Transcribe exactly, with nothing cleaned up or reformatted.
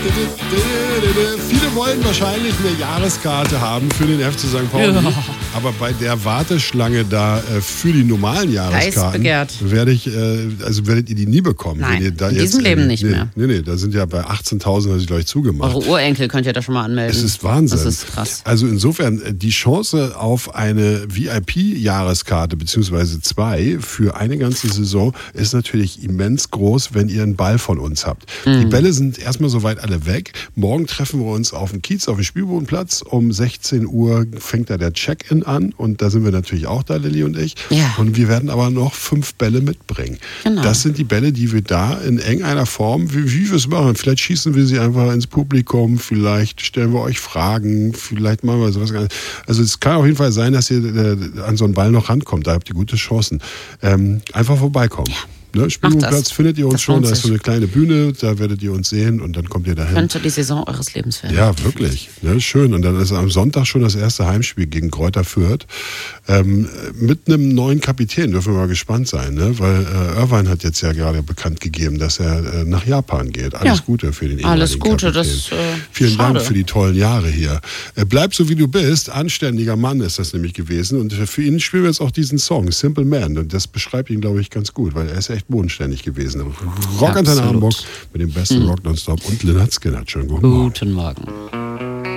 Viele wollen wahrscheinlich eine Jahreskarte haben für den F C Sankt Pauli. Ja. Aber bei der Warteschlange da äh, für die normalen Jahreskarten werde ich, äh, also werdet ihr die nie bekommen. Nein, wenn ihr da in jetzt, diesem Leben äh, nicht nee, mehr. Nee, nee, da sind ja bei achtzehntausend, habe ich gleich zugemacht. Eure Urenkel könnt ihr da schon mal anmelden. Es ist Wahnsinn. Das ist krass. Also insofern, die Chance auf eine V I P-Jahreskarte, beziehungsweise zwei, für eine ganze Saison, ist natürlich immens groß, wenn ihr einen Ball von uns habt. Mhm. Die Bälle sind erstmal soweit alle weg. Morgen treffen wir uns auf dem Kiez, auf dem Spielbodenplatz. Um sechzehn Uhr fängt da der Check-in an und da sind wir natürlich auch da, Lilly und ich. Ja. Und wir werden aber noch fünf Bälle mitbringen. Genau. Das sind die Bälle, die wir da in irgendeiner Form, wie, wie wir es machen. Vielleicht schießen wir sie einfach ins Publikum, vielleicht stellen wir euch Fragen, vielleicht machen wir sowas. Also es kann auf jeden Fall sein, dass ihr äh, an so einen Ball noch rankommt. Da habt ihr gute Chancen. Ähm, einfach vorbeikommen. Ja. Ne, Spielplatz findet ihr uns das schon, da ist sich. so eine kleine Bühne, da werdet ihr uns sehen und dann kommt ihr dahin. Könnte die Saison eures Lebens werden. Ja, wirklich. Ne, schön. Und dann ist am Sonntag schon das erste Heimspiel gegen Greuther Fürth. Ähm, mit einem neuen Kapitän, dürfen wir mal gespannt sein, ne? Weil äh, Irvine hat jetzt ja gerade bekannt gegeben, dass er äh, nach Japan geht. Alles ja. Gute für den ehemaligen Alles Gute, Kapitän. das äh, Vielen schade. Dank für die tollen Jahre hier. Äh, bleib so wie du bist, anständiger Mann ist das nämlich gewesen. Und für ihn spielen wir jetzt auch diesen Song, Simple Man. Und das beschreibt ihn, glaube ich, ganz gut, weil er ist echt bodenständig gewesen. Rock Antenne Hamburg mit dem besten mhm. Rock Nonstop und Lynyrd Skynyrd. Schönen guten Morgen. Guten Morgen.